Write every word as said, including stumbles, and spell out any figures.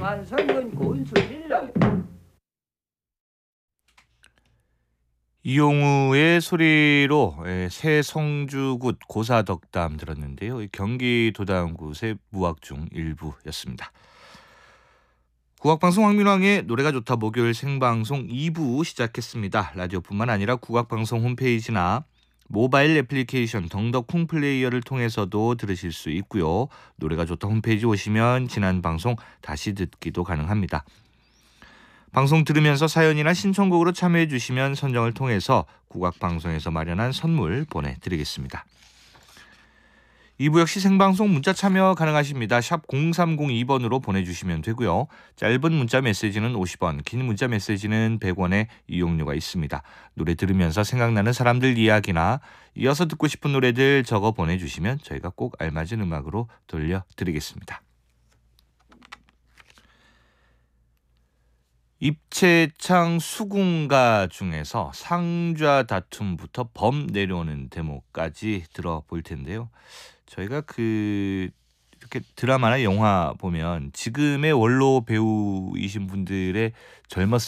만성은 고운 소리라. 이용우의 소리로 예, 새 성주굿 고사덕담 들었는데요. 경기 도당굿의 무학 중 일부였습니다. 국악방송 황민왕의 노래가 좋다 목요일 생방송 이 부 시작했습니다. 라디오뿐만 아니라 국악방송 홈페이지나 모바일 애플리케이션 덩덕콩 플레이어를 통해서도 들으실 수 있고요. 노래가 좋다 홈페이지 오시면 지난 방송 다시 듣기도 가능합니다. 방송 들으면서 사연이나 신청곡으로 참여해 주시면 선정을 통해서 국악방송에서 마련한 선물 보내드리겠습니다. 이 부 역시 생방송 문자 참여 가능하십니다. 샵 공삼공이 번으로 보내주시면 되고요. 짧은 문자 메시지는 오십 원, 긴 문자 메시지는 백 원의 이용료가 있습니다. 노래 들으면서 생각나는 사람들 이야기나 이어서 듣고 싶은 노래들 적어 보내주시면 저희가 꼭 알맞은 음악으로 돌려드리겠습니다. 입체창 수군가 중에서 상좌 다툼부터 범 내려오는 데모까지 들어볼 텐데요. 저희가 그 이렇게 드라마나 영화 보면 지금의 원로 배우이신 분들의 젊었을